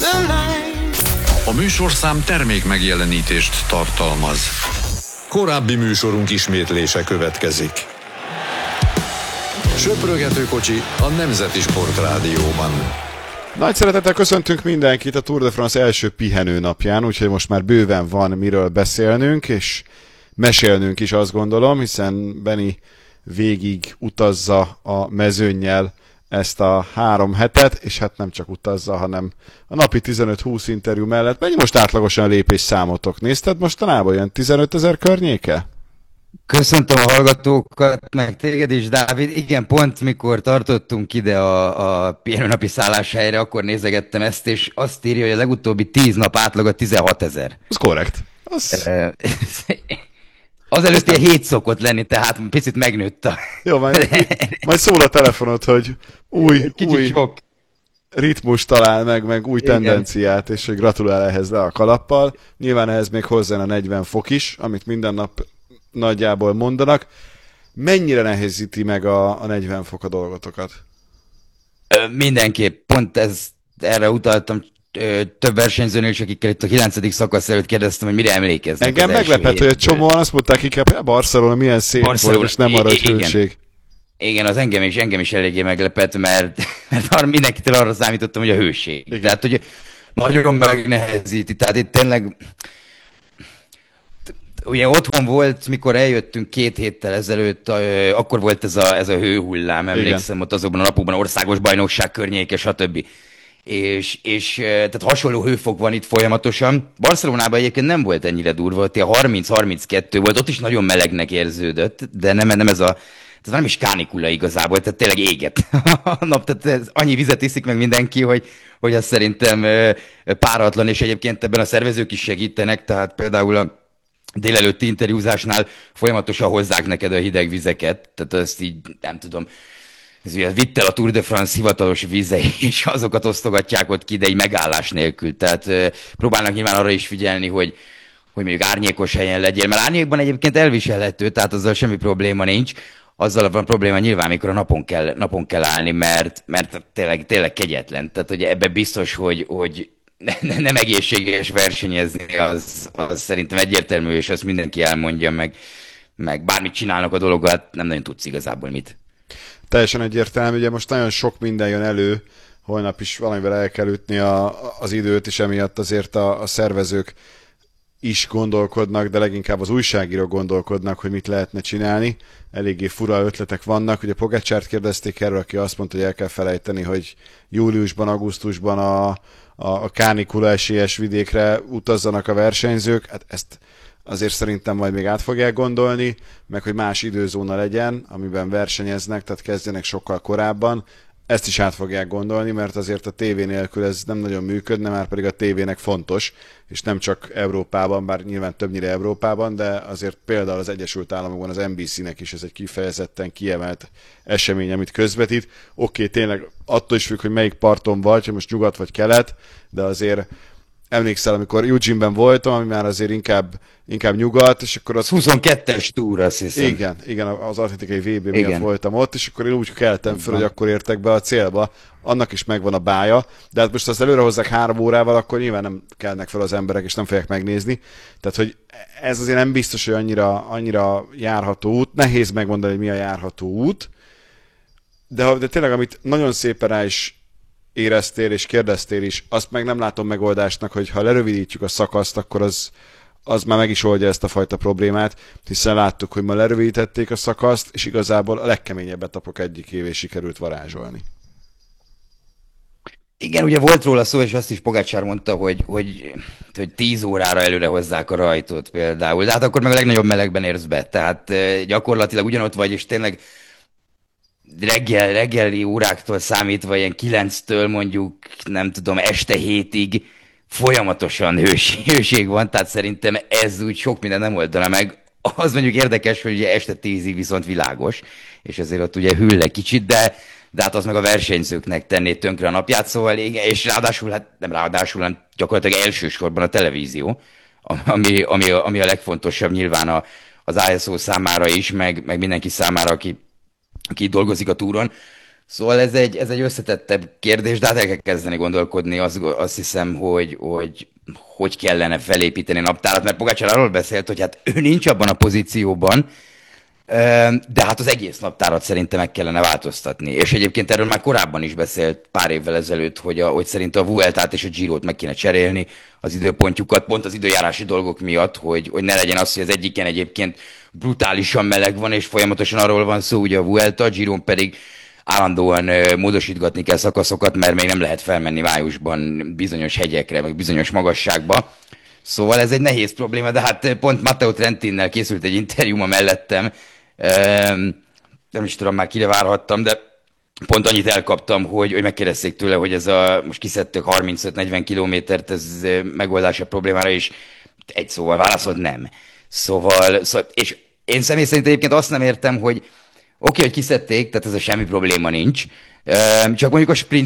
A műsorszám termék megjelenítést tartalmaz. Korábbi műsorunk ismétlése következik. Söprögetőkocsi a Nemzeti Sportrádióban. Nagy szeretettel köszöntünk mindenkit a Tour de France első pihenő napján, úgyhogy most már bőven van miről beszélnünk, és mesélnünk is, azt gondolom, hiszen Benni végig utazza a mezőnnyel ezt a 3 hetet, és hát nem csak utazza, hanem a napi 15-20 interjú mellett. Mennyi most átlagosan a lépésszámotok? Nézted mostanában olyan 15 000 környéke? Köszöntöm a hallgatókat, meg téged is, Dávid. Igen, pont mikor tartottunk ide a pihenőnapi szálláshelyre, akkor nézegettem ezt, és azt írja, hogy a legutóbbi 10 nap átlaga 16 000. Ez korrekt. Az előtt ilyen 7 szokott lenni, tehát picit megnőtt a... Jó, majd szól a telefonod, hogy új ritmus talál meg új tendenciát, és hogy gratulál ehhez le a kalappal. Nyilván ehhez még hozzá a 40 fok is, amit minden nap nagyjából mondanak. Mennyire nehezíti meg a 40 fok a dolgotokat? Mindenképp. Pont erre utaltam több versenyzőnél is, akikkel itt a 9. szakasz előtt kérdeztem, hogy mire emlékeznek. Engem meglepett, hogy egy csomóan azt mondták inkább, hogy Barcelona milyen szép volt, és nem arra, hogy hőség. Igen, az engem is eléggé meglepett, mert mindenkitől arra számítottam, hogy a hőség. Igen. Tehát, hogy nagyon megnehezíti. Tehát itt tényleg... Ugye otthon volt, mikor eljöttünk 2 héttel ezelőtt, akkor volt ez a hőhullám, emlékszem, igen. Ott azokban a napokban országos bajnokság környéke, stb. És tehát hasonló hőfok van itt folyamatosan. Barcelonában egyébként nem volt ennyire durva, ott 30-32 volt, ott is nagyon melegnek érződött, de nem ez nem is kánikula igazából, tehát tényleg éget a nap, tehát annyi vizet iszik meg mindenki, hogy az szerintem páratlan, és egyébként ebben a szervezők is segítenek, tehát például a délelőtti interjúzásnál folyamatosan hozzák neked a hideg vizeket, tehát ezt így nem tudom, ez ugye vitt el a Tour de France hivatalos vizei, és azokat osztogatják ott ki, de egy megállás nélkül, tehát próbálnak nyilván arra is figyelni, hogy mondjuk árnyékos helyen legyél, mert árnyékban egyébként elviselhető, tehát azzal semmi probléma nincs, azzal van probléma nyilván, mikor a napon kell állni, mert tényleg kegyetlen, tehát hogy ebben biztos, hogy nem egészséges versenyezni, az szerintem egyértelmű, és azt mindenki elmondja, meg bármit csinálnak a dologgal, hát nem nagyon tudsz igazából mit. Teljesen egyértelmű, ugye most nagyon sok minden jön elő, holnap is valamivel el kell ütni az időt, és emiatt azért a szervezők is gondolkodnak, de leginkább az újságírók gondolkodnak, hogy mit lehetne csinálni. Eléggé fura ötletek vannak. Ugye Pogačárt kérdezték erről, aki azt mondta, hogy el kell felejteni, hogy júliusban, augusztusban a kánikula esélyes vidékre utazzanak a versenyzők. Hát ezt azért szerintem majd még át fogják gondolni, meg hogy más időzóna legyen, amiben versenyeznek, tehát kezdjenek sokkal korábban. Ezt is át fogják gondolni, mert azért a tévé nélkül ez nem nagyon működne, már pedig a tévének fontos, és nem csak Európában, bár nyilván többnyire Európában, de azért például az Egyesült Államokban az NBC-nek is ez egy kifejezetten kiemelt esemény, amit közvetít. Oké, tényleg attól is függ, hogy melyik parton vagy, hogy most nyugat vagy kelet, de azért emlékszel, amikor Eugene-ben voltam, ami már azért inkább nyugat, és akkor az 22-es túr, azt hiszem. Igen, az atlétikai VB miatt voltam ott, és akkor én úgy keltem föl, hogy akkor értek be a célba. Annak is megvan a bája, de hát most azt előre hozzák 3 órával, akkor nyilván nem kelnek fel az emberek, és nem fogják megnézni. Tehát, hogy ez azért nem biztos, hogy annyira járható út. Nehéz megmondani, hogy mi a járható út, de tényleg, amit nagyon szépen rá is éreztél és kérdeztél is, azt meg nem látom megoldásnak, hogy ha lerövidítjük a szakaszt, akkor az már meg is oldja ezt a fajta problémát, hiszen láttuk, hogy ma lerövidítették a szakaszt, és igazából a legkeményebb etapok egyik évét sikerült varázsolni. Igen, ugye volt róla szó, és azt is Pogačar mondta, hogy 10 órára előre hozzák a rajtot például, de hát akkor meg a legnagyobb melegben érsz be, tehát gyakorlatilag ugyanott vagy, és tényleg reggeli óráktól számítva, ilyen 9-től mondjuk, nem tudom, este 7-ig folyamatosan hőség van, tehát szerintem ez úgy sok minden nem oldana meg. Az mondjuk érdekes, hogy ugye este 10-ig viszont világos, és ezért ott ugye hűl egy kicsit, de hát az meg a versenyzőknek tenné tönkre a napját, szóval és ráadásul, hanem gyakorlatilag elsősorban a televízió, ami a legfontosabb nyilván az ISO számára is, meg mindenki számára, aki dolgozik a túron. Szóval ez egy összetettebb kérdés, de hát el kell kezdeni gondolkodni, azt hiszem, hogy kellene felépíteni a naptárat, mert Pogačar arról beszélt, hogy hát ő nincs abban a pozícióban, de hát az egész naptárat szerintem meg kellene változtatni. És egyébként erről már korábban is beszélt pár évvel ezelőtt, hogy szerintem a Vueltát és a Girot meg kéne cserélni az időpontjukat, pont az időjárási dolgok miatt, hogy ne legyen az, hogy az egyiken egyébként brutálisan meleg van, és folyamatosan arról van szó, ugye a Vuelta, a Giron pedig állandóan módosítgatni kell szakaszokat, mert még nem lehet felmenni májusban bizonyos hegyekre, meg bizonyos magasságba. Szóval ez egy nehéz probléma, de hát pont Matteo Trentinnel készült egy interjú ma mellettem, nem is tudom már kire várhattam, de pont annyit elkaptam, hogy megkérdezték tőle, hogy ez most kiszedtük 35-40 kilométert, ez megoldás a problémára, és egy szóval válaszolt nem. Szóval, és én személy szerint egyébként azt nem értem, hogy oké, hogy kiszedték, tehát ez a semmi probléma nincs, csak mondjuk a sprint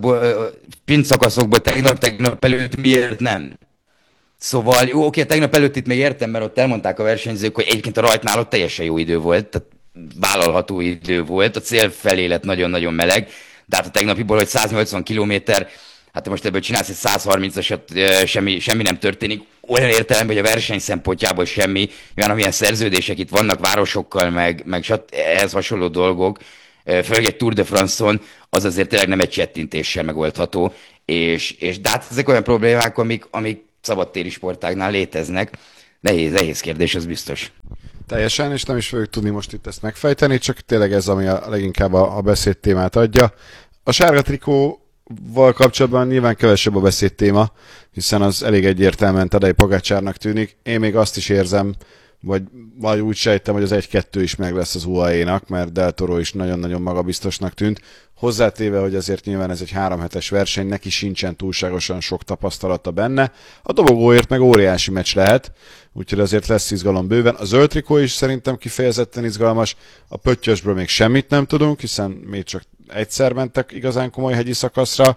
szakaszokból tegnap előtt miért nem? Szóval, jó, oké, tegnap előtt itt még értem, mert ott elmondták a versenyzők, hogy egyébként a rajtnál ott teljesen jó idő volt, tehát vállalható idő volt, a cél felé lett nagyon-nagyon meleg, de hát a tegnapiból, hogy 180 kilométer, hát most ebből csinálsz egy 130-asat, semmi nem történik, olyan értelemben, hogy a verseny szempontjából semmi, olyan, amilyen szerződések itt vannak városokkal, meg ehhez hasonló dolgok, főleg egy Tour de France-on, az azért tényleg nem egy csettintéssel megoldható, de hát ezek olyan problémák, amik szabadtéri sportágnál léteznek. Nehéz kérdés, az biztos. Teljesen, és nem is fogjuk tudni most itt ezt megfejteni, csak tényleg ez, ami a leginkább a beszédtémát adja. A sárga trikóval kapcsolatban nyilván kevesebb a beszédtéma, hiszen az elég egyértelműen Tadej Pogačarnak tűnik. Én még azt is érzem, vagy úgy sejtem, hogy az 1-2 is meg lesz az UAE-nak, mert Del Toro is nagyon-nagyon magabiztosnak tűnt. Hozzátéve, hogy azért nyilván ez egy 3 hetes verseny, neki sincsen túlságosan sok tapasztalata benne. A dobogóért meg óriási meccs lehet, úgyhogy azért lesz izgalom bőven. A zöld trikó is szerintem kifejezetten izgalmas. A pöttyösből még semmit nem tudunk, hiszen még csak egyszer mentek igazán komoly hegyi szakaszra,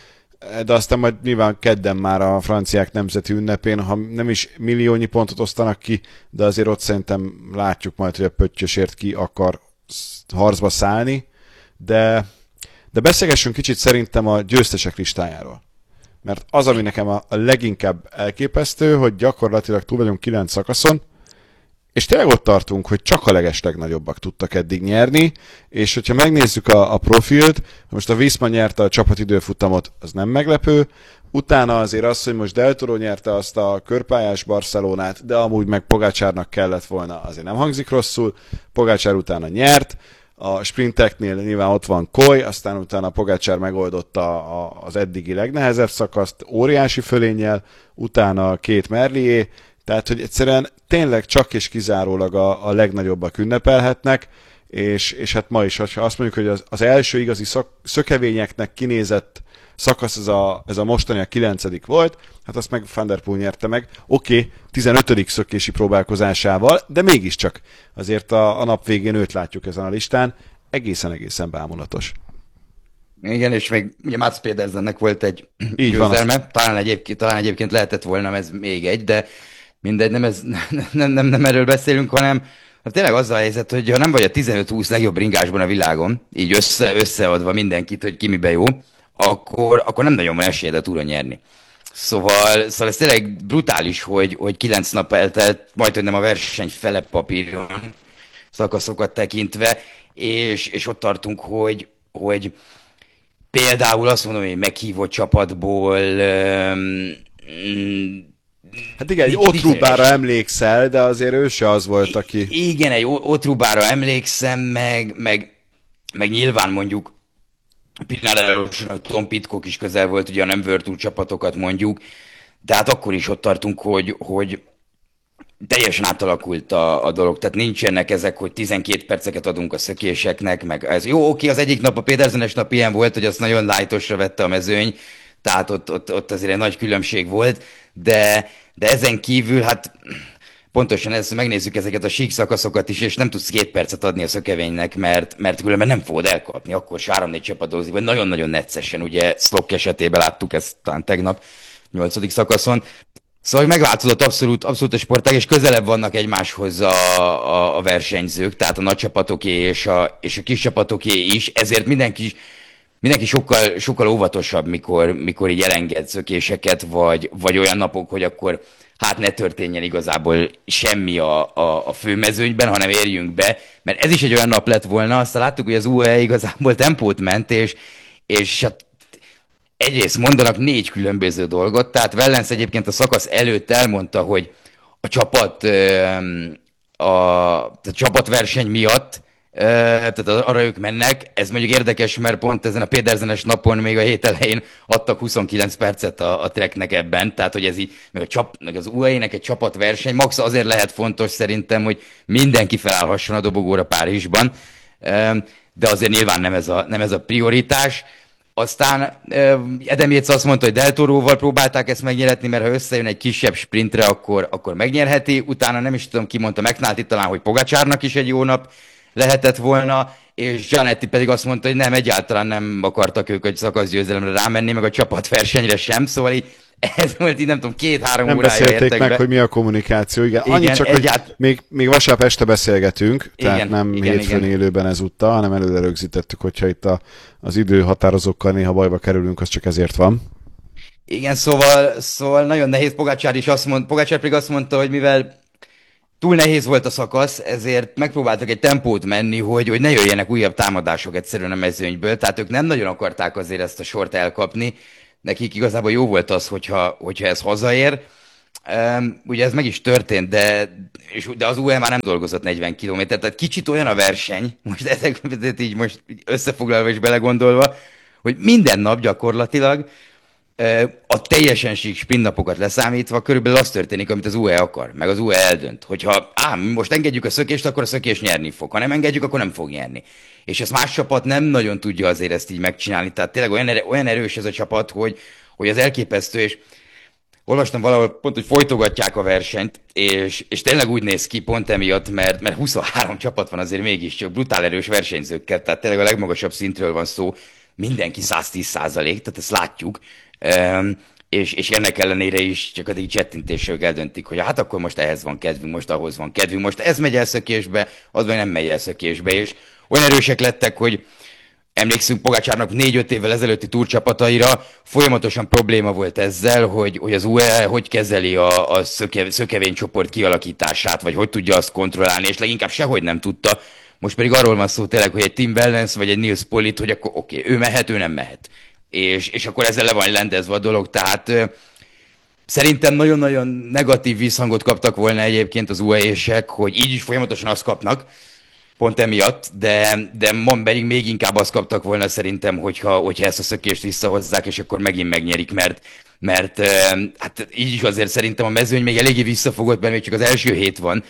de aztán majd nyilván kedden már a franciák nemzeti ünnepén, ha nem is milliónyi pontot osztanak ki, de azért ott szerintem látjuk majd, hogy a pöttyösért ki akar harcba szállni, de beszélgessünk kicsit szerintem a győztesek listájáról. Mert az, ami nekem a leginkább elképesztő, hogy gyakorlatilag túl vagyunk 9 szakaszon, és tényleg ott tartunk, hogy csak a legeslegnagyobbak tudtak eddig nyerni, és hogyha megnézzük a profilt, most a Visma nyerte a csapatidőfutamot, az nem meglepő, utána azért az, hogy most Del Toro nyerte azt a körpályás Barcelonát, de amúgy meg Pogačarnak kellett volna, azért nem hangzik rosszul, Pogačar utána nyert, a sprinteknél nyilván ott van Koy, aztán utána Pogačar megoldotta az eddigi legnehezebb szakaszt óriási fölénnyel, utána 2 Merlier, tehát, hogy egyszerűen tényleg csak és kizárólag a legnagyobbak ünnepelhetnek, és hát ma is, ha azt mondjuk, hogy az első igazi szökevényeknek kinézett szakasz ez a mostani a 9. volt, hát azt meg Van der Poel nyerte meg. Oké, 15. szökési próbálkozásával, de mégiscsak azért a nap végén őt látjuk ezen a listán. Egészen bámulatos. Igen, és még ugye Mats Pedersennek volt egy győzelme, talán egyébként lehetett volna ez még egy, de mindegy, nem erről beszélünk, hanem hát tényleg az a helyzet, hogy ha nem vagy a 15-20 legjobb ringásban a világon, így összeadva mindenkit, hogy ki miben jó, akkor nem nagyon van esélyed a túron nyerni. Szóval ez tényleg brutális, hogy 9 nap eltelt, majdhogy nem a verseny fele papíron szakaszokat tekintve, és ott tartunk, hogy például azt mondom, hogy meghívott csapatból hát igen, egy Otrubára emlékszel, de azért ő se az volt, aki... Igen, egy Otrubára emlékszem, meg nyilván mondjuk Pinarello-san Tom Pidcock is közel volt, ugye a nem World Tour csapatokat mondjuk, de hát akkor is ott tartunk, hogy teljesen átalakult a dolog, tehát nincsenek ezek, hogy 12 perceket adunk a szökéseknek, meg ez jó, oké, az egyik nap, a Pedersenes nap ilyen volt, hogy azt nagyon lightosra vette a mezőny, tehát ott azért egy nagy különbség volt, de ezen kívül, hát pontosan ezt, megnézzük ezeket a sík szakaszokat is, és nem tudsz 2 percet adni a szökevénynek, mert különben nem fogod elkapni, akkor se 3-4 csapadozik, vagy nagyon-nagyon neccesen, ugye Szlok esetében láttuk ezt talán tegnap, 8. szakaszon, Szóval megváltozott abszolút a sportág, és közelebb vannak egymáshoz a versenyzők, tehát a nagy csapatoké és a kis csapatoké is, ezért mindenki sokkal óvatosabb, mikor így elenged szökéseket, vagy olyan napok, hogy akkor hát ne történjen igazából semmi a főmezőnyben, hanem érjünk be, mert ez is egy olyan nap lett volna, aztán láttuk, hogy az UAE igazából tempót ment, és hát egyrészt mondanak 4 különböző dolgot, tehát Wellens egyébként a szakasz előtt elmondta, hogy a csapatverseny miatt, tehát arra ők mennek. Ez mondjuk érdekes, mert pont ezen a Pedersenes napon még a hét elején adtak 29 percet a Treknek ebben, tehát hogy ez így, meg az UAE-nek egy csapatverseny, max azért lehet fontos szerintem, hogy mindenki felállhasson a dobogóra Párizsban, de azért nyilván nem ez a prioritás. Aztán Adam Yates azt mondta, hogy Del Toroval próbálták ezt megnyeretni, mert ha összejön egy kisebb sprintre, akkor megnyerheti. Utána nem is tudom, ki mondta, McNulty talán, hogy Pogacsárnak is egy jó nap lehetett volna, és Gianetti pedig azt mondta, hogy nem, egyáltalán nem akartak ők egy szakaszgyőzelemre rámenni, meg a csapatversenyre sem, szóval így ez volt így, nem tudom, 2-3 órája beszélték meg, hogy mi a kommunikáció. Igen, annyi csak, hogy még vasárnap este beszélgetünk, tehát nem hétfőn élőben ezúttal, hanem előre rögzítettük, hogyha itt az időhatározókkal néha bajba kerülünk, az csak ezért van. Igen, szóval nagyon nehéz. Pogacsár pedig azt mondta, hogy mivel túl nehéz volt a szakasz, ezért megpróbáltak egy tempót menni, hogy ne jöjjenek újabb támadások egyszerűen a mezőnyből, tehát ők nem nagyon akarták azért ezt a sort elkapni. Nekik igazából jó volt az, hogyha ez hazaér. Ugye ez meg is történt, de az UE már nem dolgozott 40 kilométert, tehát kicsit olyan a verseny, most összefoglalva és belegondolva, hogy minden nap gyakorlatilag a teljesen sík sprint napokat leszámítva körülbelül az történik, amit az UE akar, meg az UE eldönt, hogyha most engedjük a szökést, akkor a szökés nyerni fog, ha nem engedjük, akkor nem fog nyerni. És ezt más csapat nem nagyon tudja azért ezt így megcsinálni, tehát tényleg olyan erős ez a csapat, hogy az elképesztő, és olvastam valahol pont, hogy folytogatják a versenyt, és tényleg úgy néz ki pont emiatt, mert 23 csapat van azért mégiscsak brutál erős versenyzőkkel, tehát tényleg a legmagasabb szintről van szó, mindenki 110%, tehát ezt látjuk, és ennek ellenére is csak addig csettintéssel eldöntik, hogy hát akkor most ehhez van kedvünk, most ahhoz van kedvünk, most ez megy el szökésbe, az meg nem megy el szökésbe, és olyan erősek lettek, hogy emlékszünk Pogacsárnak 4-5 évvel ezelőtti túrcsapataira, folyamatosan probléma volt ezzel, hogy az UE hogy kezeli a szökevénycsoport kialakítását, vagy hogy tudja azt kontrollálni, és leginkább sehogy nem tudta. Most pedig arról van szó tényleg, hogy egy Tim Wellens vagy egy Nils Politt, hogy akkor oké, ő mehet, ő nem mehet. És akkor ezzel le van rendezve a dolog, tehát szerintem nagyon-nagyon negatív visszhangot kaptak volna egyébként az UAE-sek, hogy így is folyamatosan azt kapnak, pont emiatt, de ma pedig még inkább azt kaptak volna szerintem, hogyha ezt a szökést visszahozzák, és akkor megint megnyerik, mert hát így is azért szerintem a mezőny még eléggé visszafogott, mert még csak az első hét van,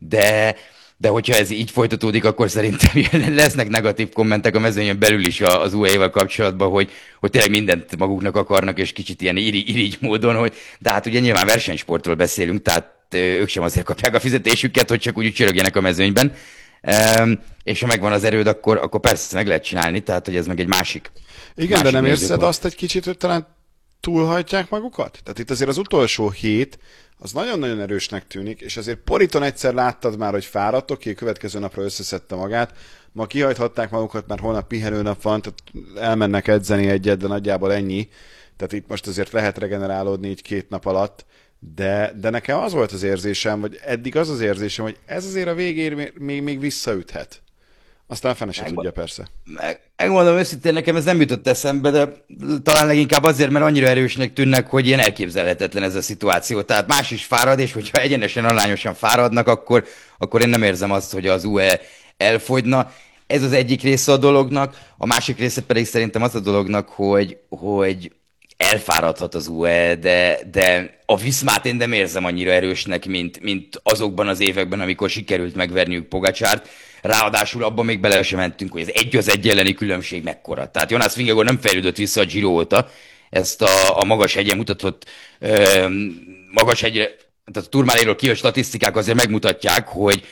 de hogyha ez így folytatódik, akkor szerintem lesznek negatív kommentek a mezőnyön belül is az UE-val kapcsolatban, hogy tényleg mindent maguknak akarnak, és kicsit ilyen irigy módon, de hát ugye nyilván versenysportról beszélünk, tehát ők sem azért kapják a fizetésüket, hogy csak úgy csörögjenek a mezőnyben. És ha megvan az erőd, akkor persze meg lehet csinálni, tehát hogy ez meg egy másik. Igen, de nem érzed azt egy kicsit, hogy talán túlhajtják magukat? Tehát itt azért az utolsó hét az nagyon-nagyon erősnek tűnik, és azért Poriton egyszer láttad már, hogy fáradt, oké, következő napra összeszedte magát, ma kihajthatták magukat, mert holnap pihenőnap van, tehát elmennek edzeni egyet, de nagyjából ennyi. Tehát itt most azért lehet regenerálódni így 2 nap alatt, de nekem az volt az érzésem, vagy eddig az az érzésem, hogy ez azért a végén még visszaüthet. Aztán fene se tudja, persze. Megmondom őszintén, nekem ez nem jutott eszembe, de talán leginkább azért, mert annyira erősnek tűnnek, hogy ilyen elképzelhetetlen ez a szituáció. Tehát más is fárad, és hogyha egyenesen, arányosan fáradnak, akkor én nem érzem azt, hogy az UE elfogyna. Ez az egyik része a dolognak, a másik része pedig szerintem az a dolognak, hogy elfáradhat az UE, de a Viszmát én nem érzem annyira erősnek, mint azokban az években, amikor sikerült megverniük Pogacsárt. Ráadásul abban még bele sem mentünk, hogy ez 1-1 elleni különbség mekkora. Tehát Jonas Vingegaard nem fejlődött vissza a Giro óta, ezt a magas hegyen mutatott magas hegyre, tehát a Tourmaléről kijött statisztikák azért megmutatják, hogy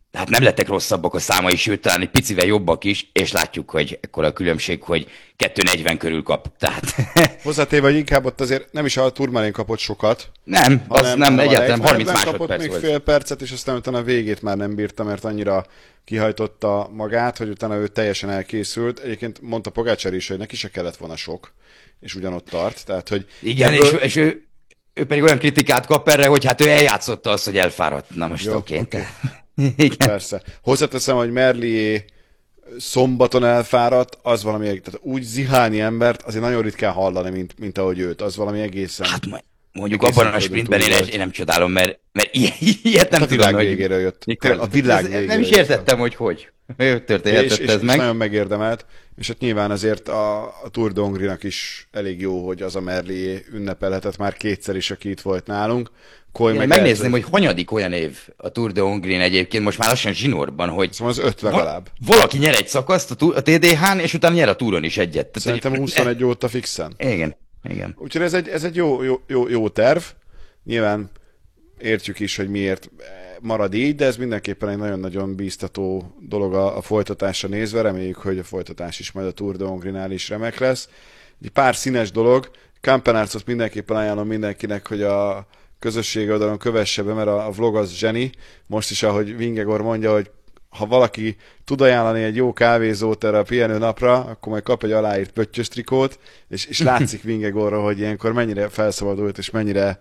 Tehát nem lettek rosszabbak a számai, sőt, talán egy picivel jobbak is, és látjuk, hogy ekkora a különbség, hogy 2,40 körül kap. Tehát... Hozzátéve, hogy inkább ott azért nem is a Turmalén kapott sokat. Nem, az nem egyáltalán 30 másodperc még volt. fél percet, és aztán utána a végét már nem bírta, mert annyira kihajtotta magát, hogy utána ő teljesen elkészült. Egyébként mondta Pogačar is, hogy neki se kellett volna sok, és ugyanott tart. Tehát, hogy igen, ebből... és ő pedig olyan kritikát kap erre, hogy hát ő eljátszotta azt, hogy elfáradt. Na most oké. Igen. Persze. Hozzáteszem, hogy Merlier szombaton elfáradt, az valami, tehát úgy zihálni embert azért nagyon ritkán hallani, mint ahogy őt. Az valami egészen... Hát mondjuk abban a sprintben én nem csodálom, mert ilyet nem tudom, hogy... végére jött. A világ végére nem is értettem, hogy történhetett ez meg. És nagyon megérdemelt, és hát nyilván azért a Tour de Hongrie-nak is elég jó, hogy az a Merlier ünnepelhetett már kétszer is, aki itt volt nálunk. Megnézném, hogy hanyadik olyan év a Tour de Hongrie egyébként, most már lassan zsinórban, hogy szóval az 5 legalább. Valaki nyer egy szakaszt a TDH-n, és utána nyer a Touron is egyet. Szerintem 21 óta fixen. Igen. Úgyhogy ez egy jó terv. Nyilván értjük is, hogy miért marad így, de ez mindenképpen egy nagyon-nagyon bíztató dolog a folytatásra nézve. Reméljük, hogy a folytatás is majd a Tour de Hongrie-nál is remek lesz. Egy pár színes dolog. Campenarcot mindenképpen ajánlom mindenkinek, hogy a közösségi oldalon kövesse be, mert a vlog az zseni. Most is, ahogy Vingegaard mondja, hogy ha valaki tud ajánlani egy jó kávézót erre a pihenő napra, akkor majd kap egy aláírt pöttyös trikót, és látszik Vingegaardra, hogy ilyenkor mennyire felszabadult, és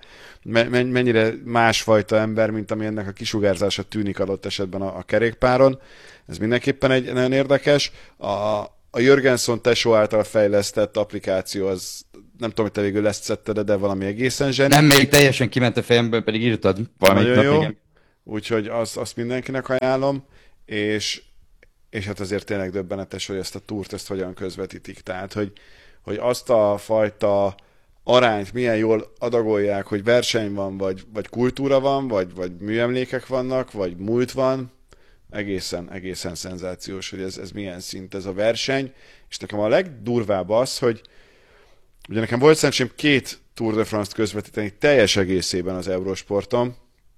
mennyire másfajta ember, mint ami ennek a kisugárzása tűnik adott esetben a kerékpáron. Ez mindenképpen egy nagyon érdekes. A Jörgenson tesó által fejlesztett applikáció, az nem tudom, hogy te végül ezt szedted, de valami egészen zseni. Nem, még teljesen kiment a fejemből, pedig írtad valamit nap, igen. Úgyhogy azt mindenkinek ajánlom, és hát azért tényleg döbbenetes, hogy ezt a túrt ezt hogyan közvetítik. Tehát, hogy azt a fajta arányt milyen jól adagolják, hogy verseny van, vagy kultúra van, vagy műemlékek vannak, vagy múlt van, egészen szenzációs, hogy ez milyen szint ez a verseny. És nekem a legdurvább az, hogy ugye nekem volt szerencsém 2 Tour de France-t közvetíteni teljes egészében az Eurosporton,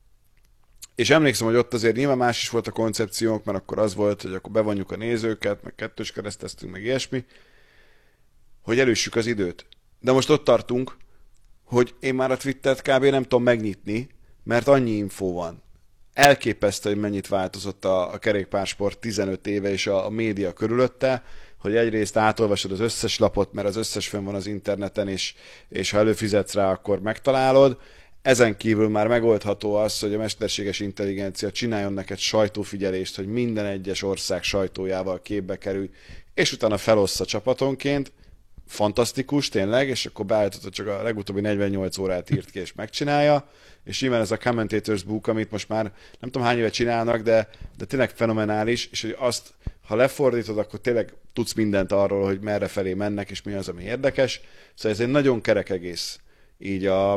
és emlékszem, hogy ott azért nyilván más is volt a koncepciónk, mert akkor az volt, hogy akkor bevonjuk a nézőket, meg kettős kereszteztünk, meg ilyesmi, hogy előssük az időt. De most ott tartunk, hogy én már a Twittert kb. Nem tudom megnyitni, mert annyi infó van. Elképesztő, hogy mennyit változott a kerékpársport 15 éve és a média körülötte, hogy egyrészt átolvasod az összes lapot, mert az összes fönn van az interneten, és ha előfizetsz rá, akkor megtalálod. Ezen kívül már megoldható az, hogy a mesterséges intelligencia csináljon neked sajtófigyelést, hogy minden egyes ország sajtójával képbe kerülj, és utána felossza csapatonként. Fantasztikus, tényleg, és akkor beállítod, csak a legutóbbi 48 órát írt ki, és megcsinálja. És nyilván ez a Commentators Book, amit most már nem tudom hány éve csinálnak, de tényleg fenomenális, és hogy azt, ha lefordítod, akkor tényleg tudsz mindent arról, hogy merre felé mennek, és mi az, ami érdekes. Szóval ez egy nagyon kerek egész így a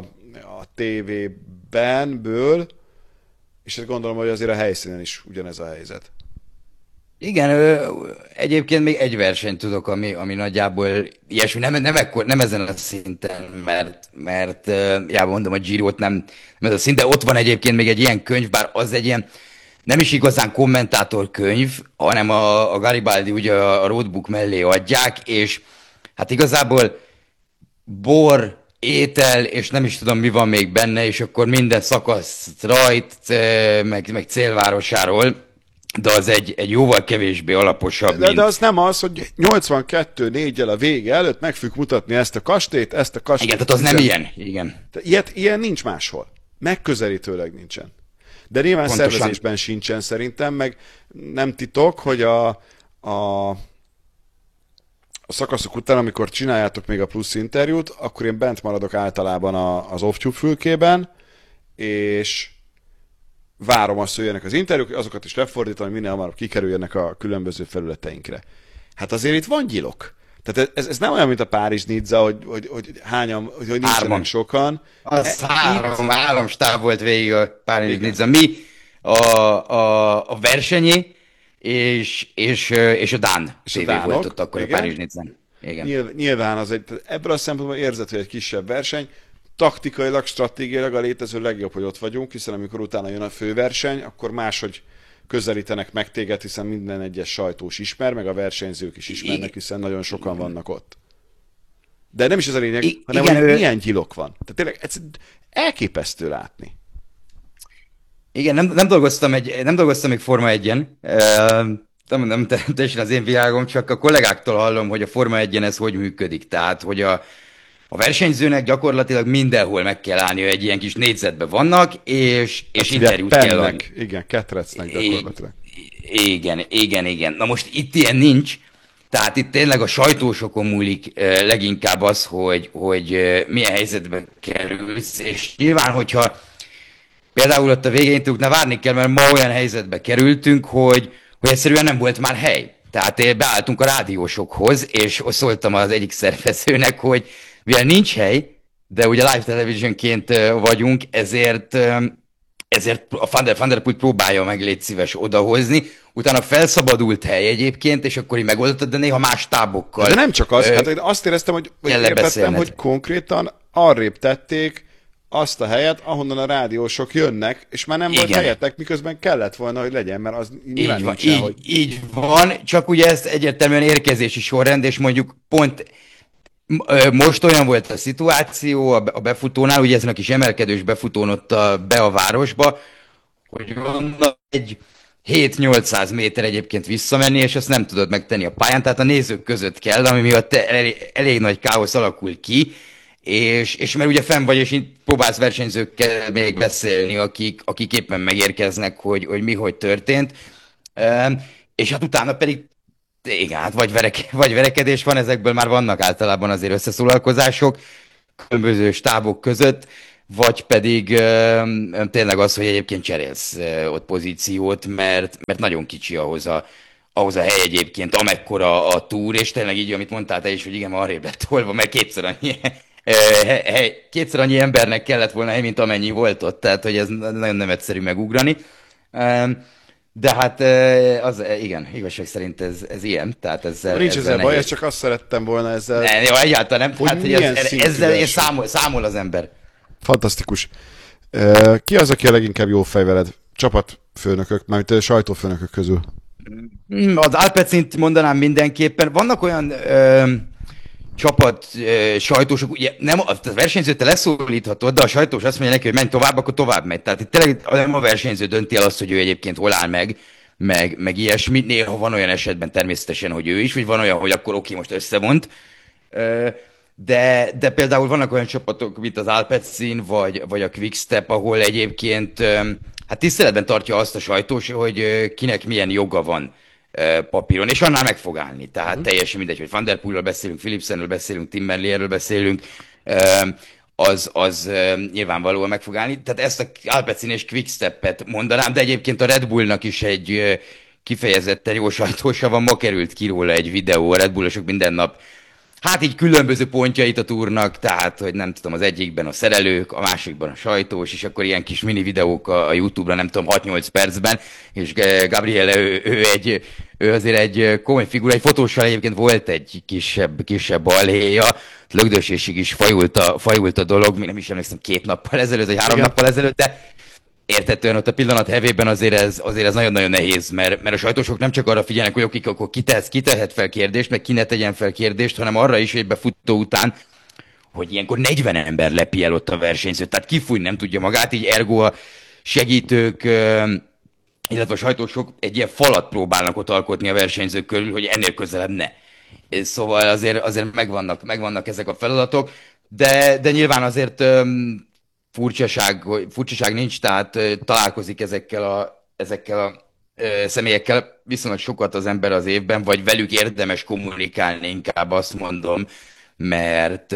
tévéből, és ezt gondolom, hogy azért a helyszínen is ugyanez a helyzet. Igen, egyébként még egy versenyt tudok, ami nagyjából ilyesmi, nem ezen a szinten, mert já, mondom, a Girot nem ez a szint, de ott van egyébként még egy ilyen könyv, bár az egy ilyen, nem is igazán kommentátor könyv, hanem a Garibaldi ugye a roadbook mellé adják, és hát igazából bor, étel, és nem is tudom, mi van még benne, és akkor minden szakasz rajt, meg célvárosáról, de az egy jóval kevésbé alaposabb, de az nem az, hogy 82-4-jel a vége előtt meg fogjuk mutatni ezt a kastélyt. Igen, tehát az nem ilyen. Igen. Ilyen nincs máshol. Megközelítőleg nincsen. De nyilván pontosan. Szervezésben sincsen szerintem, meg nem titok, hogy a szakaszok után, amikor csináljátok még a plusz interjút, akkor én bent maradok általában az off-tube fülkében, és várom azt, hogy jönnek az interjúk, azokat is lefordítom, hogy minél hamarabb kikerüljenek a különböző felületeinkre. Hát azért itt van gyilok. Tehát ez nem olyan, mint a Párizs-Nizza, hogy hányan, hogy nincsenek sokan. Az három stáb volt végig a Párizs-Nizza. Mi a versenyé, és a Dán TV volt ott akkor igen. A Párizs-Nizzán. Igen. Nyilván az ebből a szempontból érzed, hogy egy kisebb verseny, taktikailag, stratégiailag a létező legjobb, hogy ott vagyunk, hiszen amikor utána jön a főverseny, akkor máshogy közelítenek meg téged, hiszen minden egyes sajtós ismer, meg a versenyzők is ismernek, hiszen nagyon sokan vannak ott. De nem is ez a lényeg, hanem igen, hogy milyen gyilok van. Tehát tényleg elképesztő látni. Igen, nem dolgoztam még Forma 1-en, nem teljesen az én világom, csak a kollégáktól hallom, hogy a Forma 1-en ez hogy működik. Tehát, hogy a versenyzőnek gyakorlatilag mindenhol meg kell állnia, egy ilyen kis négyzetben vannak, és interjút kell adni. Igen, ketrecnek gyakorlatilag. Igen. Na most itt ilyen nincs, tehát itt tényleg a sajtósokon múlik leginkább az, hogy milyen helyzetbe kerülsz, és nyilván, hogyha például ott a végén tudjuk, várni kell, mert ma olyan helyzetbe kerültünk, hogy egyszerűen nem volt már hely. Tehát beálltunk a rádiósokhoz, és szóltam az egyik szervezőnek, hogy mivel nincs hely, de ugye live televisionként vagyunk, ezért a Van der Poel próbálja meg, légy szíves odahozni. Utána felszabadult hely egyébként, és akkor így megoldottad, de néha más tábokkal. De nem csak az, hát azt éreztem, hogy értettem, hogy konkrétan arrébb tették azt a helyet, ahonnan a rádiósok jönnek, és már nem volt helyetek, miközben kellett volna, hogy legyen, mert az nyilván nincsen, hogy... Így van, csak ugye ez egyértelműen érkezési sorrend, és mondjuk pont most olyan volt a szituáció a befutónál, ugye ezen a kis emelkedős befutón ott be a városba, hogy vannak egy 7-800 méter egyébként visszamenni, és ezt nem tudod megtenni a pályán, tehát a nézők között kell, ami miatt elég nagy káosz alakul ki, és mert ugye fenn vagy, és így próbálsz versenyzőkkel még beszélni, akik éppen megérkeznek, hogy mi hogy történt, és hát utána pedig igen, hát vagy verekedés van, ezekből már vannak általában azért összeszólalkozások különböző stábok között, vagy pedig tényleg az, hogy egyébként cserélsz ott pozíciót, mert nagyon kicsi ahhoz a hely egyébként, amekkora a túr, és tényleg így, amit mondtál te is, hogy igen, arrébb lett tolva, mert kétszer annyi embernek kellett volna hely, mint amennyi volt ott, tehát hogy ez nagyon nem egyszerű megugrani. De hát igen, igazság szerint ez ilyen, tehát ezzel... Nincs ezzel baj, csak azt szerettem volna ezzel... Jó, egyáltalán nem, hát, hogy ezzel számol az ember. Fantasztikus. Ki az, aki a leginkább jó fej veled? Csapatfőnökök, mármint sajtófőnökök közül. Az Alpecint mondanám mindenképpen. Vannak olyan sajtósok, ugye nem, a versenyzőt te leszólíthatod, de a sajtós azt mondja neki, hogy menj tovább, akkor tovább megy. Tehát itt tényleg nem a versenyző dönti el azt, hogy ő egyébként hol áll meg ilyesmi. Néha van olyan esetben természetesen, hogy ő is, vagy van olyan, hogy akkor oké, most összevont. De például vannak olyan csapatok, mint az Alpecin, vagy a Quickstep, ahol egyébként hát tiszteletben tartja azt a sajtós, hogy kinek milyen joga van papíron, és annál meg fog állni. Tehát teljesen mindegy, hogy Van der Poelről beszélünk, Philipsenről beszélünk, Tim Merlierről beszélünk, az nyilvánvalóan meg fog állni. Tehát ezt a Alpecin és Quickstepet mondanám, de egyébként a Red Bullnak is egy kifejezetten jó sajtósa van, ma került ki róla egy videó, a Red Bullosok minden nap hát így különböző pontjait a túrnak, tehát, hogy nem tudom, az egyikben a szerelők, a másikban a sajtós, és akkor ilyen kis mini videók a YouTube-ra, nem tudom, 6-8 percben, és Gabriele, ő azért egy komoly figura, egy fotóssal egyébként volt egy kisebb balhéja, lögdösésig is fajult a dolog, még nem is emlékszem 2 nappal ezelőtt, vagy 3 nappal ezelőtt, de értetően ott a pillanat hevében azért ez nagyon-nagyon nehéz, mert a sajtósok nem csak arra figyelnek, hogy akkor ki tehet fel kérdést, meg ki ne tegyen fel kérdést, hanem arra is, hogy befutó után, hogy ilyenkor 40 ember lepi el ott a versenyzőt, tehát kifújni nem tudja magát, így ergo a segítők, illetve a sajtósok egy ilyen falat próbálnak ott alkotni a versenyzők körül, hogy ennél közelebb ne. Szóval azért megvannak ezek a feladatok, de nyilván azért furcsaság nincs, tehát találkozik ezekkel a személyekkel viszonylag sokat az ember az évben, vagy velük érdemes kommunikálni, inkább azt mondom, mert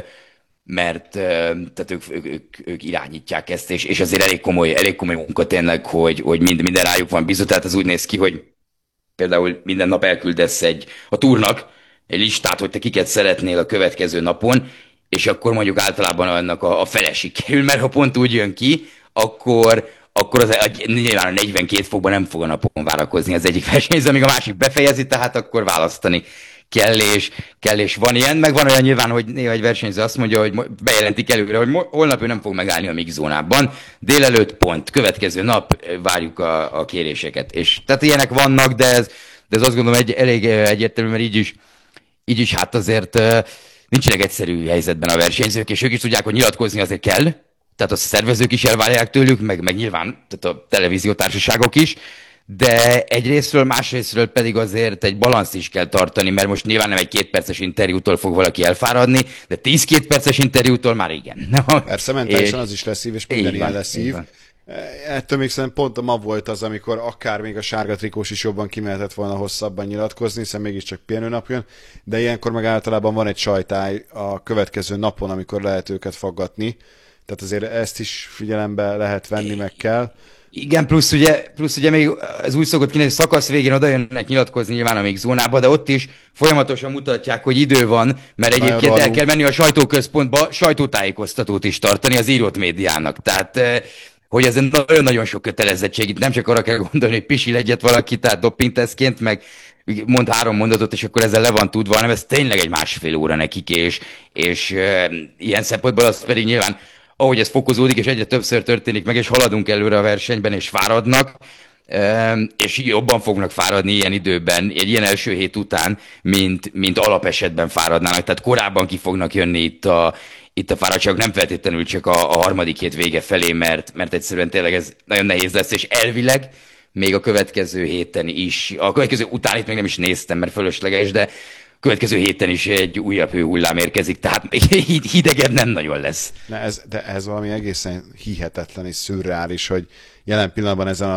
tehát ők irányítják ezt, és azért elég komoly munka tényleg, hogy minden rájuk van bízva, tehát az úgy néz ki, hogy például minden nap elküldesz a túrnak egy listát, hogy te kiket szeretnél a következő napon, és akkor mondjuk általában annak a fele sikerül, mert ha pont úgy jön ki, akkor nyilván a 42 fokban nem fog a napon várakozni az egyik versenyző, amíg a másik befejezi, tehát akkor választani kell és van ilyen, meg van olyan nyilván, hogy néha egy versenyző azt mondja, hogy bejelentik előre, hogy holnap ő nem fog megállni a mix zónában, délelőtt pont, következő nap várjuk a kéréseket. És tehát ilyenek vannak, de ez azt gondolom elég egyértelmű, mert így is hát azért nincsenek egyszerű helyzetben a versenyzők, és ők is tudják, hogy nyilatkozni azért kell, tehát a szervezők is elvárják tőlük, meg nyilván tehát a televíziótársaságok is, de egyrésztről, másrésztről pedig azért egy balanszt is kell tartani, mert most nyilván nem egy 2 perces interjútól fog valaki elfáradni, de 10 perces interjútól már igen. Persze, mentálisan az is lesz szív, és minden ilyen lesz szív. Ettől még szerintem pont ma volt az, amikor akár még a sárga trikós is jobban kimehetett volna hosszabban nyilatkozni, hiszen mégiscsak pihenőnap jön, de ilyenkor meg általában van egy sajtály a következő napon, amikor lehet őket faggatni. Tehát azért ezt is figyelembe lehet venni, meg kell. Igen, plusz ugye még az úgy szokott kinézni, hogy szakasz végén oda jönnek nyilatkozni nyilván a még zónába, de ott is folyamatosan mutatják, hogy idő van, mert egyébként el kell menni a sajtóközpontba sajtótájékoztatót is tartani az írott médiának. Tehát hogy ez nagyon-nagyon sok kötelezettség. Itt nem csak arra kell gondolni, hogy pisil egyet valaki, tehát dopingtesztként, meg mond 3 mondatot, és akkor ezzel le van tudva, hanem ez tényleg egy 1,5 óra nekik, és ilyen szempontból az pedig nyilván, ahogy ez fokozódik, és egyre többször történik meg, és haladunk előre a versenyben, és fáradnak, és jobban fognak fáradni ilyen időben, egy ilyen első hét után, mint alapesetben fáradnának. Tehát korábban ki fognak jönni itt a fáradtságok, nem feltétlenül csak a harmadik hét vége felé, mert egyszerűen tényleg ez nagyon nehéz lesz, és elvileg még a következő héten is, a következő után itt még nem is néztem, mert fölösleges, de következő héten is egy újabb hőhullám érkezik, tehát hidegebb nem nagyon lesz. De ez valami egészen hihetetlen és szürreális, hogy jelen pillanatban ezen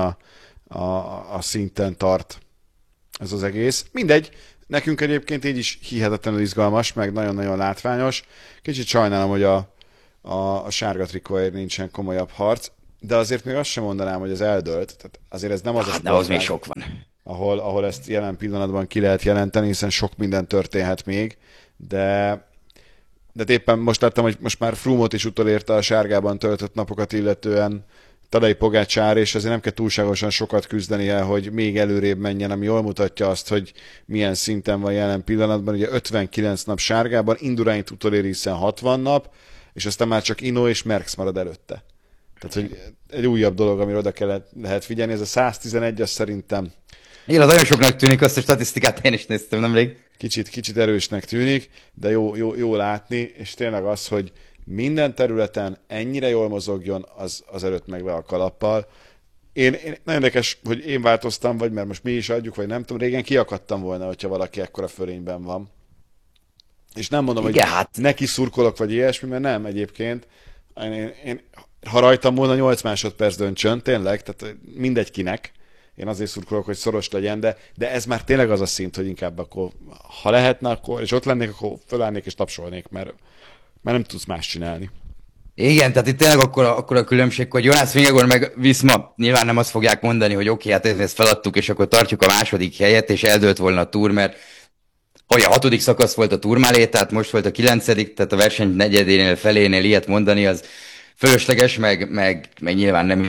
a szinten tart ez az egész. Mindegy, nekünk egyébként így is hihetetlenül izgalmas, meg nagyon-nagyon látványos. Kicsit sajnálom, hogy a sárga trikóért nincsen komolyabb harc, de azért még azt sem mondanám, hogy ez eldőlt. Tehát azért ez nem az a sportág, az még sok van. Ahol ezt jelen pillanatban ki lehet jelenteni, hiszen sok minden történhet még, de éppen most láttam, hogy most már Froome-ot is utolérte a sárgában töltött napokat illetően Tadej Pogačar, és azért nem kell túlságosan sokat küzdenie, hogy még előrébb menjen, ami jól mutatja azt, hogy milyen szinten van jelen pillanatban. Ugye 59 nap sárgában, Induraint utoléri, hiszen 60 nap, és aztán már csak Ino és Merckx marad előtte. Tehát, hogy egy újabb dolog, amire oda lehet figyelni, ez a 111, az szerintem... Igen, az nagyon soknak tűnik, azt a statisztikát én is néztem nemrég. Kicsit erősnek tűnik, de jó látni, és tényleg az, hogy minden területen ennyire jól mozogjon, az előtt megve a kalappal. Én nagyon érdekes, hogy én változtam, vagy mert most mi is adjuk, vagy nem tudom, régen kiakadtam volna, hogyha valaki ekkora fölényben van. És nem mondom, igen, hogy neki szurkolok, vagy ilyesmi, mert nem egyébként. Én ha rajtam volna 8 másodperc döntsön, tényleg, tehát mindegy kinek. Én azért szurkolok, hogy szoros legyen, de ez már tényleg az a szint, hogy inkább akkor, ha lehetne, akkor, és ott lennék, akkor fölállnék és tapsolnék, mert nem tudsz más csinálni. Igen, tehát itt tényleg akkor a különbség, hogy Jonas Vingegaard meg Visma nyilván nem azt fogják mondani, hogy oké, hát ezt feladtuk, és akkor tartjuk a második helyet, és eldőlt volna a túr, mert hogy a 6. szakasz volt a túrmálé, tehát most volt a 9., tehát a verseny negyedénél, felénél ilyet mondani, az fölösleges, meg nyilván nem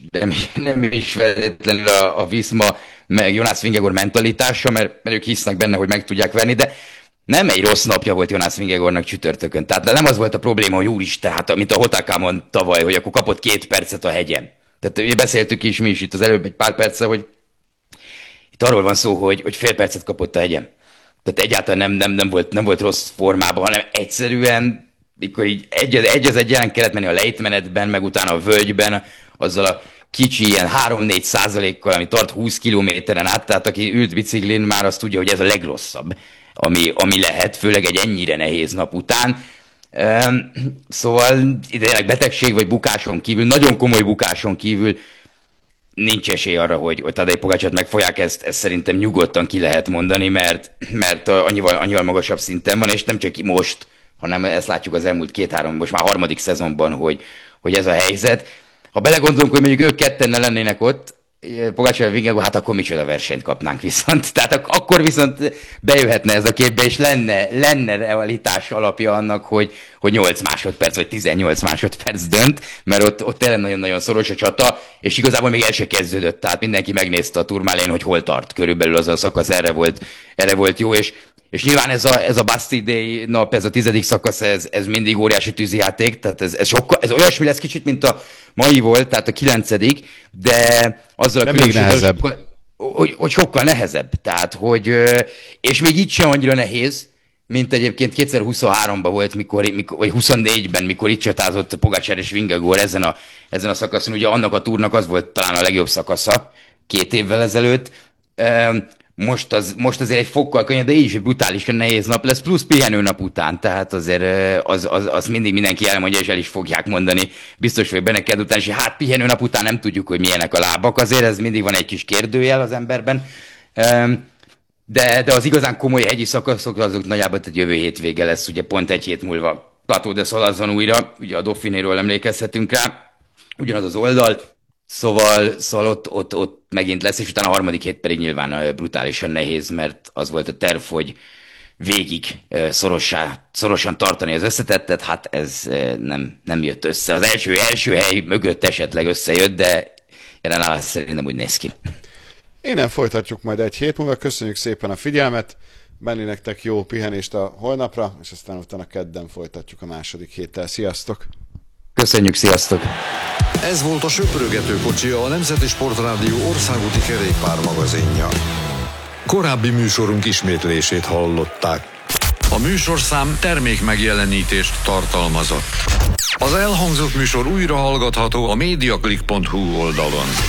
is feltétlenül a Visma, meg Jonas Vingegaard mentalitása, mert ők hisznek benne, hogy meg tudják verni, de nem egy rossz napja volt Jonas Vingegaardnak csütörtökön. Tehát nem az volt a probléma, hogy úristen, hát mint a Hotakamon tavaly, hogy akkor kapott 2 percet a hegyen. Tehát beszéltük is mi is itt az előbb egy pár perccel, hogy itt arról van szó, hogy fél percet kapott a hegyen. Tehát egyáltalán nem volt rossz formában, hanem egyszerűen mikor így egy az egyen kellett menni a lejtmenetben, meg utána a völgyben, azzal a kicsi ilyen 3-4%-kal, ami tart 20 kilométeren át, tehát aki ült biciklin, már azt tudja, hogy ez a legrosszabb, ami lehet, főleg egy ennyire nehéz nap után. Szóval tényleg betegség vagy bukáson kívül, nagyon komoly bukáson kívül nincs esély arra, hogy Tadej Pogačart megfogják, ezt szerintem nyugodtan ki lehet mondani, mert annyival magasabb szinten van, és nem csak most, hanem ezt látjuk az elmúlt 2-3, most már 3. szezonban, hogy ez a helyzet. Ha belegondolunk, hogy mondjuk ők ketten ne lennének ott, Pogačar, Vingegaard, hát akkor micsoda versenyt kapnánk viszont. Tehát akkor viszont bejöhetne ez a képbe, és lenne realitás alapja annak, hogy 8 másodperc, vagy 18 másodperc dönt, mert ott tényleg nagyon-nagyon szoros a csata, és igazából még el se kezdődött, tehát mindenki megnézte a Tourmalén, hogy hol tart körülbelül az a szakasz, erre volt jó, és És nyilván ez a Bastille Day nap, ez a 10. szakasz, ez mindig óriási tűzijáték, tehát ez olyasmi lesz kicsit, mint a mai volt, tehát a 9., de azzal a különbséggel, hogy sokkal nehezebb. Tehát, és még így sem annyira nehéz, mint egyébként 2023-ban volt, vagy 24-ben, mikor itt csatázott Pogačar és Vingegaard ezen a szakaszon. Ugye annak a túrnak az volt talán a legjobb szakasza 2 évvel ezelőtt. Most azért egy fokkal könnyebb, de így is egy brutálisan nehéz nap lesz, plusz pihenőnap után, tehát azért az mindig mindenki elmondja, és el is fogják mondani, biztos vagy benne kell után, és hát pihenőnap után nem tudjuk, hogy milyenek a lábak, azért ez mindig van egy kis kérdőjel az emberben, de az igazán komoly hegyi szakaszok azok nagyjából egy jövő hétvége lesz, ugye pont egy hét múlva Plateau de Sol azon újra, ugye a Dauphinéről emlékezhetünk rá, ugyanaz az oldal, Szóval ott megint lesz, és utána a harmadik hét pedig nyilván brutálisan nehéz, mert az volt a terv, hogy végig szorosan tartani az összetettet, hát ez nem jött össze. Az első hely mögött esetleg összejött, de jelen állás szerint nem úgy néz ki. Innen folytatjuk majd egy hét múlva. Köszönjük szépen a figyelmet, Benni nektek jó pihenést a holnapra, és aztán utána kedden folytatjuk a második héttel. Sziasztok! Köszönjük, sziasztok! Ez volt a Söprögető kocsi, a Nemzeti Sportrádió országúti kerékpármagazinja. Korábbi műsorunk ismétlését hallották. A műsorszám termékmegjelenítést tartalmazott. Az elhangzott műsor újra hallgatható a mediaclick.hu oldalon.